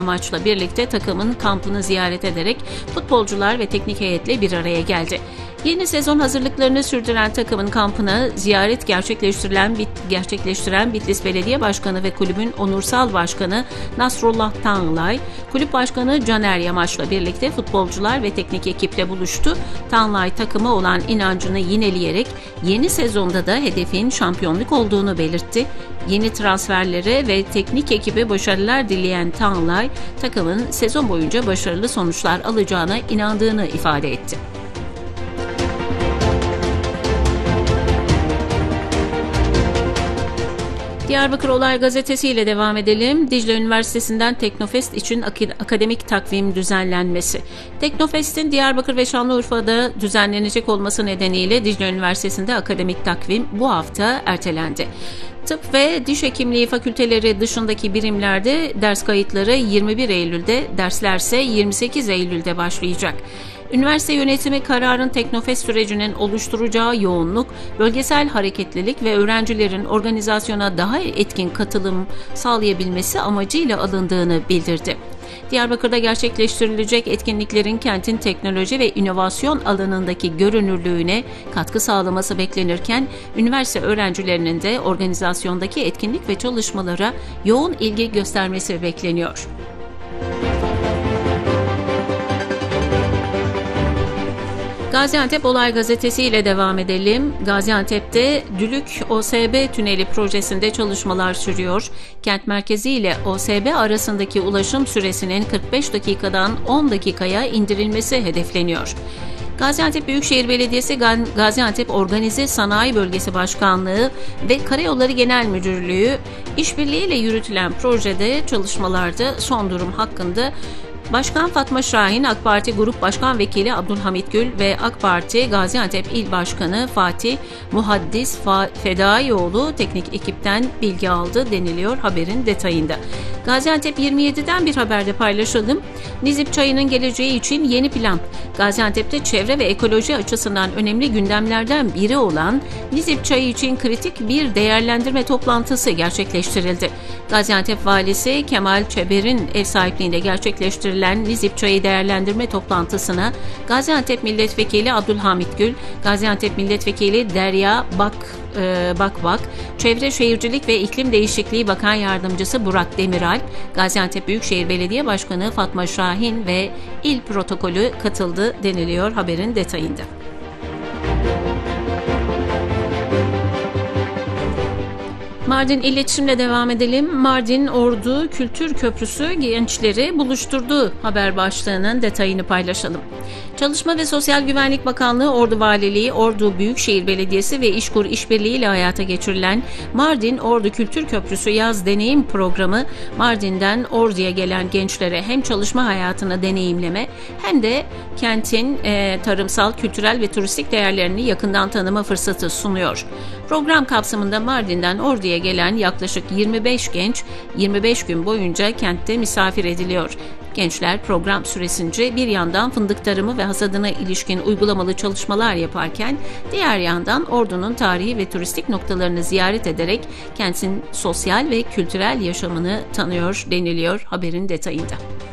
amaçla birlikte takımın kampını ziyaret ederek futbolcular ve teknik heyetle bir araya geldi. Yeni sezon hazırlıklarını sürdüren takımın kampına ziyaret gerçekleştiren Bitlis Belediye Başkanı ve kulübün onursal başkanı Nasrullah Tanlay, kulüp başkanı Caner Yamaç'la birlikte futbolcular ve teknik ekiple buluştu. Tanlay takıma olan inancını yineleyerek yeni sezonda da hedefin şampiyonluk olduğunu belirtti. Yeni transferlere ve teknik ekibe başarılar dileyen Tanlay, takımın sezon boyunca başarılı sonuçlar alacağına inandığını ifade etti. Diyarbakır Olay Gazetesi ile devam edelim. Dicle Üniversitesi'nden Teknofest için akademik takvim düzenlenmesi. Teknofest'in Diyarbakır ve Şanlıurfa'da düzenlenecek olması nedeniyle Dicle Üniversitesi'nde akademik takvim bu hafta ertelendi. Tıp ve diş hekimliği fakülteleri dışındaki birimlerde ders kayıtları 21 Eylül'de, derslerse 28 Eylül'de başlayacak. Üniversite yönetimi kararın Teknofest sürecinin oluşturacağı yoğunluk, bölgesel hareketlilik ve öğrencilerin organizasyona daha etkin katılım sağlayabilmesi amacıyla alındığını bildirdi. Diyarbakır'da gerçekleştirilecek etkinliklerin kentin teknoloji ve inovasyon alanındaki görünürlüğüne katkı sağlaması beklenirken, üniversite öğrencilerinin de organizasyondaki etkinlik ve çalışmalara yoğun ilgi göstermesi bekleniyor. Gaziantep Olay Gazetesi ile devam edelim. Gaziantep'te Dülük OSB tüneli projesinde çalışmalar sürüyor. Kent merkezi ile OSB arasındaki ulaşım süresinin 45 dakikadan 10 dakikaya indirilmesi hedefleniyor. Gaziantep Büyükşehir Belediyesi Gaziantep Organize Sanayi Bölgesi Başkanlığı ve Karayolları Genel Müdürlüğü işbirliğiyle yürütülen projede çalışmalarda son durum hakkında Başkan Fatma Şahin, AK Parti Grup Başkan Vekili Abdülhamit Gül ve AK Parti Gaziantep İl Başkanı Fatih Muhaddis Fedaioğlu teknik ekipten bilgi aldı deniliyor haberin detayında. Gaziantep 27'den bir haberde paylaşalım. Nizip çayının geleceği için yeni plan. Gaziantep'te çevre ve ekoloji açısından önemli gündemlerden biri olan Nizip çayı için kritik bir değerlendirme toplantısı gerçekleştirildi. Gaziantep Valisi Kemal Çeber'in ev sahipliğinde gerçekleştirilen Nizip çayı değerlendirme toplantısına Gaziantep Milletvekili Abdülhamit Gül, Gaziantep Milletvekili Derya Bakbak, Çevre Şehircilik ve İklim Değişikliği Bakan Yardımcısı Burak Demiralp, Gaziantep Büyükşehir Belediye Başkanı Fatma Şahin ve İl Protokolü katıldı deniliyor haberin detayında. Mardin İletişim'le devam edelim. Mardin Ordu Kültür Köprüsü gençleri buluşturdu haber başlığının detayını paylaşalım. Çalışma ve Sosyal Güvenlik Bakanlığı, Ordu Valiliği, Ordu Büyükşehir Belediyesi ve İşkur İşbirliği ile hayata geçirilen Mardin Ordu Kültür Köprüsü Yaz Deneyim Programı, Mardin'den Ordu'ya gelen gençlere hem çalışma hayatını deneyimleme hem de kentin tarımsal, kültürel ve turistik değerlerini yakından tanıma fırsatı sunuyor. Program kapsamında Mardin'den Ordu'ya gelen yaklaşık 25 genç 25 gün boyunca kentte misafir ediliyor. Gençler program süresince bir yandan fındık tarımı ve hasadına ilişkin uygulamalı çalışmalar yaparken diğer yandan Ordu'nun tarihi ve turistik noktalarını ziyaret ederek kentin sosyal ve kültürel yaşamını tanıyor deniliyor haberin detayında.